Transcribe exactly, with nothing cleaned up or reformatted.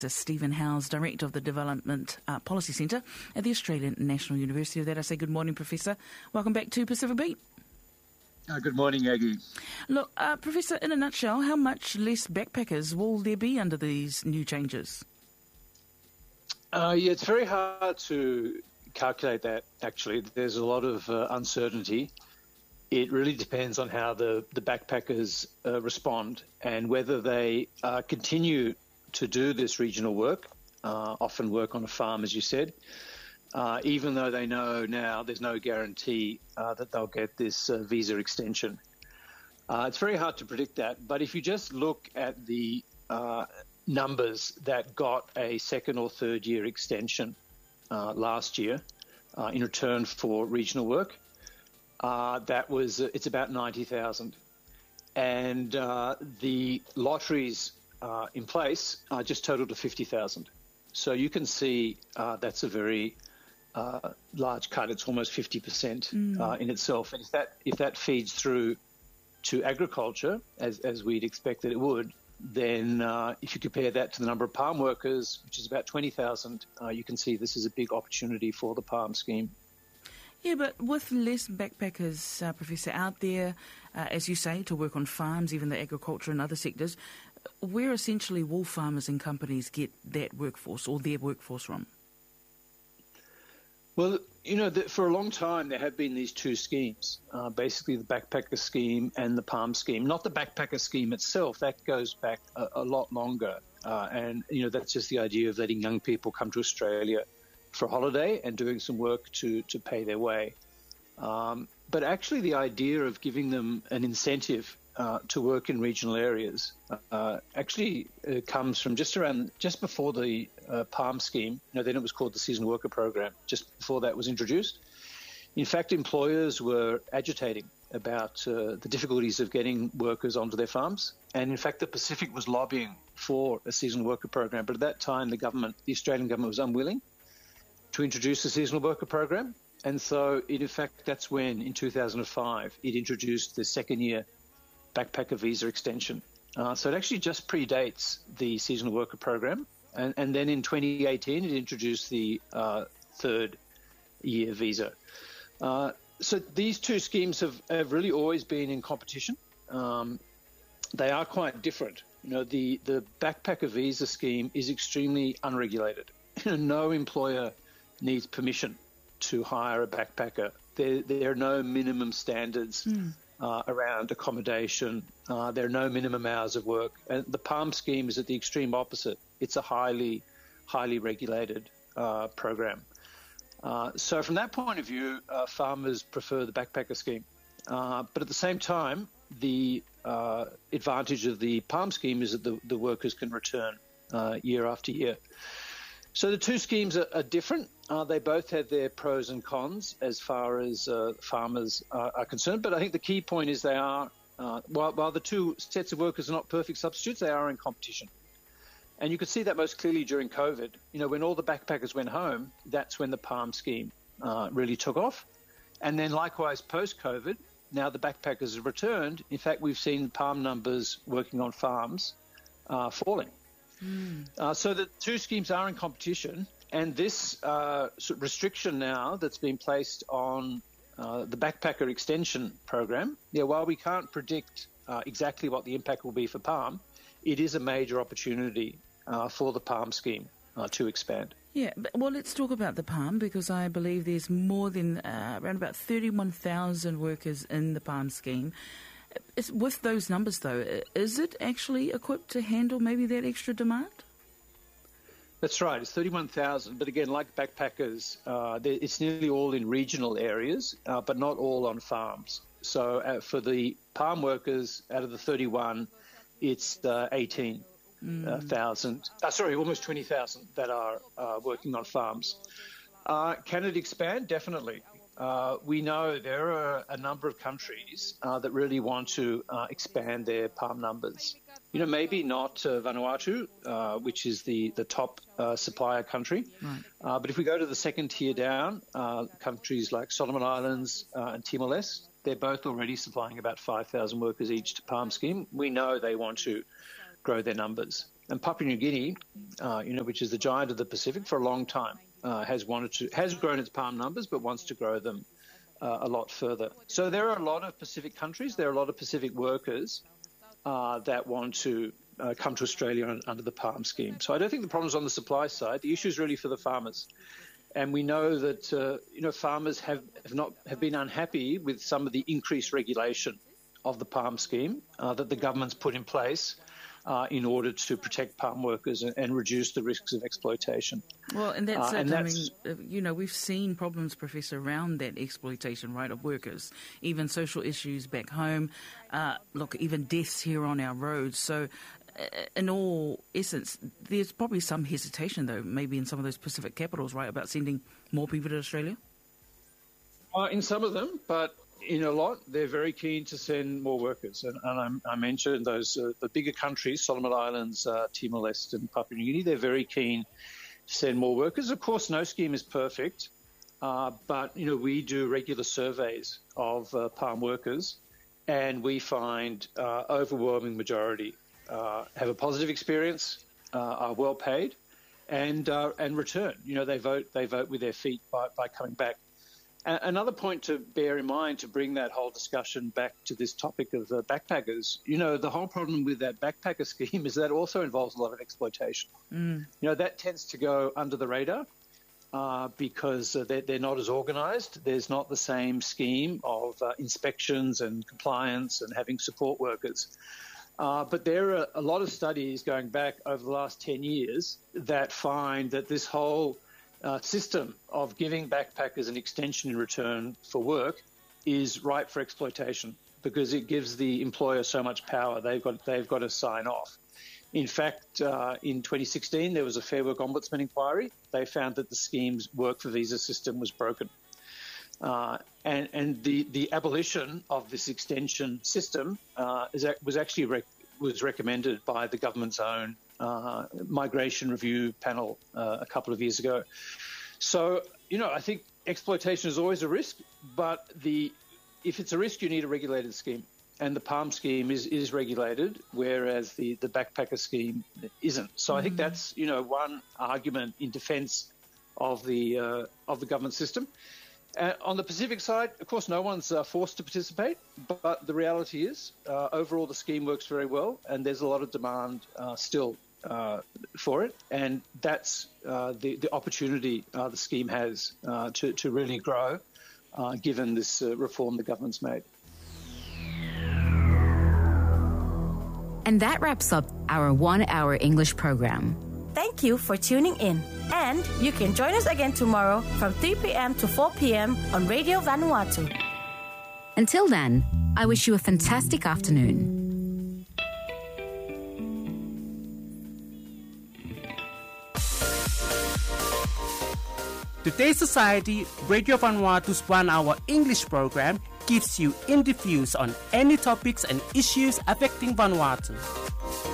Stephen Howes, Director of the Development uh, Policy Centre at the Australian National University. With that, I say good morning, Professor. Welcome back to Pacific Beat. Uh, good morning, Aggie. Look, uh, Professor, in a nutshell, how much less backpackers will there be under these new changes? Uh, yeah, it's very hard to calculate that, actually. There's a lot of uh, uncertainty. It really depends on how the, the backpackers uh, respond and whether they uh, continue to do this regional work, uh, often work on a farm, as you said, uh, even though they know now there's no guarantee uh, that they'll get this uh, visa extension. Uh, it's very hard to predict that, but if you just look at the uh, numbers that got a second or third year extension uh, last year uh, in return for regional work, uh, that was uh, it's about ninety thousand, and uh, the lotteries Uh, in place uh, just total to fifty thousand. So you can see uh, that's a very uh, large cut. It's almost fifty percent mm. uh, in itself. And if that if that feeds through to agriculture, as, as we'd expect that it would, then uh, if you compare that to the number of palm workers, which is about twenty thousand, uh, you can see this is a big opportunity for the palm scheme. Yeah, but with less backpackers, uh, Professor, out there, uh, as you say, to work on farms, even the agriculture and other sectors, where essentially will farmers and companies get that workforce or their workforce from? Well, you know, the, for a long time there have been these two schemes, uh, basically the backpacker scheme and the palm scheme. Not the backpacker scheme itself, that goes back a, a lot longer. Uh, and, you know, that's just the idea of letting young people come to Australia for a holiday and doing some work to, to pay their way. Um, but actually the idea of giving them an incentive uh, to work in regional areas uh, actually uh, comes from just around, just before the uh, palm scheme. You know, then it was called the Seasonal Worker Program, just before that was introduced. In fact, employers were agitating about uh, the difficulties of getting workers onto their farms. And in fact, the Pacific was lobbying for a seasonal worker program. But at that time, the government, the Australian government was unwilling to introduce the seasonal worker program. And so, in fact, that's when, in two thousand five, it introduced the second year backpacker visa extension. Uh, so it actually just predates the seasonal worker program. And, and then in twenty eighteen, it introduced the uh, third year visa. Uh, so these two schemes have, have really always been in competition. Um, they are quite different. You know, the, the backpacker visa scheme is extremely unregulated. No employer needs permission to hire a backpacker. There, there are no minimum standards mm. uh, around accommodation. Uh, there are no minimum hours of work. And the palm scheme is at the extreme opposite. It's a highly, highly regulated uh, program. Uh, so from that point of view, uh, farmers prefer the backpacker scheme. Uh, but at the same time, the uh, advantage of the palm scheme is that the, the workers can return uh, year after year. So the two schemes are, are different. Uh, they both have their pros and cons as far as uh, farmers uh, are concerned. But I think the key point is they are, uh, while, while the two sets of workers are not perfect substitutes, they are in competition. And you could see that most clearly during COVID. You know, when all the backpackers went home, that's when the palm scheme uh, really took off. And then likewise post-COVID, now the backpackers have returned. In fact, we've seen palm numbers working on farms uh, falling. Mm. Uh, so the two schemes are in competition, and this uh, sort of restriction now that's been placed on uh, the backpacker extension program, yeah, while we can't predict uh, exactly what the impact will be for palm, it is a major opportunity uh, for the palm scheme uh, to expand. Yeah, but, well, let's talk about the palm, because I believe there's more than uh, around about thirty-one thousand workers in the palm scheme. Is, with those numbers, though, is it actually equipped to handle maybe that extra demand? That's right. It's thirty-one thousand. But again, like backpackers, uh, it's nearly all in regional areas, uh, but not all on farms. So uh, for the palm workers, out of the thirty-one, it's uh, eighteen thousand. Mm. Uh, uh, sorry, almost twenty thousand that are uh, working on farms. Uh, can it expand? Definitely. Uh, we know there are a number of countries uh, that really want to uh, expand their palm numbers. You know, maybe not uh, Vanuatu, uh, which is the, the top uh, supplier country. Right. Uh, but if we go to the second tier down, uh, countries like Solomon Islands uh, and Timor-Leste, they're both already supplying about five thousand workers each to palm scheme. We know they want to grow their numbers. And Papua New Guinea, uh, you know, which is the giant of the Pacific for a long time, uh, has wanted to has grown its palm numbers, but wants to grow them uh, a lot further. So there are a lot of Pacific countries, there are a lot of Pacific workers uh, that want to uh, come to Australia on, under the palm scheme. So I don't think the problem's on the supply side. The issue is really for the farmers. And we know that uh, you know farmers have, have not have been unhappy with some of the increased regulation of the palm scheme uh, that the government's put in place uh, in order to protect palm workers and, and reduce the risks of exploitation. Well, and that's uh, it. and I that's, mean, you know, we've seen problems, Professor, around that exploitation, right, of workers, even social issues back home. Uh, look, even deaths here on our roads. So, in all essence, there's probably some hesitation, though, maybe in some of those Pacific capitals, right, about sending more people to Australia? Uh, in some of them, but in a lot, they're very keen to send more workers. And, and I, I mentioned those uh, the bigger countries, Solomon Islands, uh, Timor-Leste and Papua New Guinea, they're very keen to send more workers. Of course, no scheme is perfect, uh, but, you know, we do regular surveys of uh, palm workers, and we find uh, overwhelming majority Uh, have a positive experience, uh, are well paid, and uh, and return. You know, they vote they vote with their feet by, by coming back. A- another point to bear in mind to bring that whole discussion back to this topic of uh, backpackers. You know, the whole problem with that backpacker scheme is that also involves a lot of exploitation. Mm. You know, that tends to go under the radar uh, because uh, they're, they're not as organised. There's not the same scheme of uh, inspections and compliance and having support workers. Uh, but there are a lot of studies going back over the last ten years that find that this whole uh, system of giving backpackers an extension in return for work is ripe for exploitation because it gives the employer so much power. They've got they've got to sign off. In fact, uh, in twenty sixteen, there was a Fair Work Ombudsman inquiry. They found that the scheme's work for visa system was broken. Uh, and and the, the abolition of this extension system uh, is, was actually rec- was recommended by the government's own uh, migration review panel uh, a couple of years ago. So, you know, I think exploitation is always a risk, but the if it's a risk, you need a regulated scheme. And the palm scheme is, is regulated, whereas the, the backpacker scheme isn't. So mm-hmm. I think that's, you know, one argument in defence of the uh, of the government system. Uh, on the Pacific side, of course, no one's uh, forced to participate, but the reality is uh, overall the scheme works very well and there's a lot of demand uh, still uh, for it. And that's uh, the, the opportunity uh, the scheme has uh, to, to really grow, uh, given this uh, reform the government's made. And that wraps up our one-hour English program. Thank you for tuning in. And you can join us again tomorrow from three p.m. to four p.m. on Radio Vanuatu. Until then, I wish you a fantastic afternoon. Today's Society, Radio Vanuatu's one-hour English program gives you in-depth views on any topics and issues affecting Vanuatu.